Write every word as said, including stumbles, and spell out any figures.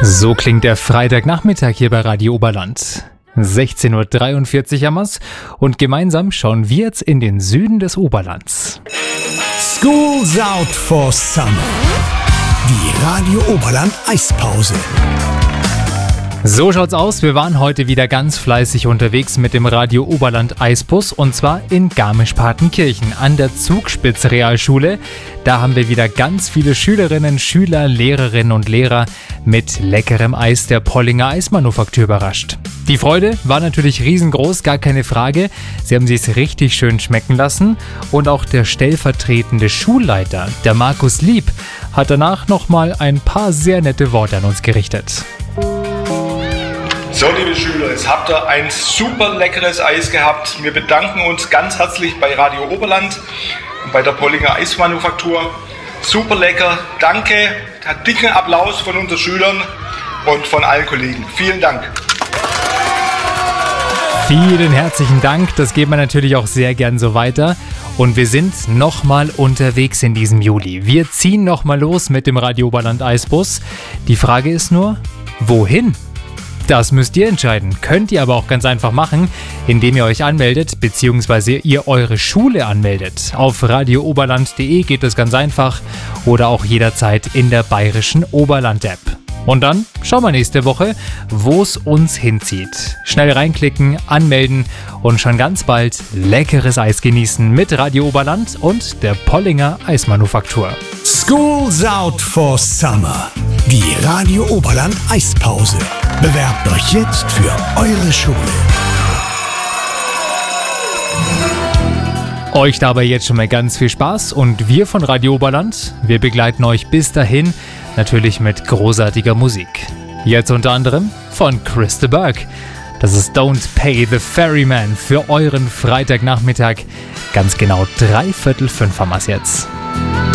So klingt der Freitagnachmittag hier bei Radio Oberland. sechzehn Uhr dreiundvierzig haben wir's und gemeinsam schauen wir jetzt in den Süden des Oberlands. School's out for summer. Die Radio Oberland Eispause. So schaut's aus, wir waren heute wieder ganz fleißig unterwegs mit dem Radio Oberland Eisbus und zwar in Garmisch-Partenkirchen an der Zugspitz-Realschule. Da haben wir wieder ganz viele Schülerinnen, Schüler, Lehrerinnen und Lehrer mit leckerem Eis der Pollinger Eismanufaktur überrascht. Die Freude war natürlich riesengroß, gar keine Frage. Sie haben sich's richtig schön schmecken lassen und auch der stellvertretende Schulleiter, der Markus Lieb, hat danach nochmal ein paar sehr nette Worte an uns gerichtet. So, liebe Schüler, jetzt habt ihr ein super leckeres Eis gehabt. Wir bedanken uns ganz herzlich bei Radio Oberland und bei der Pollinger Eismanufaktur. Super lecker, danke. Dicken Applaus von unseren Schülern und von allen Kollegen. Vielen Dank. Vielen herzlichen Dank, das geben wir natürlich auch sehr gern so weiter. Und wir sind nochmal unterwegs in diesem Juli. Wir ziehen nochmal los mit dem Radio Oberland Eisbus. Die Frage ist nur, wohin? Das müsst ihr entscheiden. Könnt ihr aber auch ganz einfach machen, indem ihr euch anmeldet, beziehungsweise ihr eure Schule anmeldet. Auf radio oberland punkt de geht das ganz einfach oder auch jederzeit in der bayerischen Oberland-App. Und dann schauen wir nächste Woche, wo es uns hinzieht. Schnell reinklicken, anmelden und schon ganz bald leckeres Eis genießen mit Radio Oberland und der Pollinger Eismanufaktur. School's out for summer. Die Radio Oberland Eispause. Bewerbt euch jetzt für eure Schule. Euch dabei jetzt schon mal ganz viel Spaß und wir von Radio Oberland, wir begleiten euch bis dahin natürlich mit großartiger Musik. Jetzt unter anderem von Chris de Burgh. Das ist Don't Pay the Ferryman für euren Freitagnachmittag. Ganz genau dreiviertel fünf haben wir's jetzt.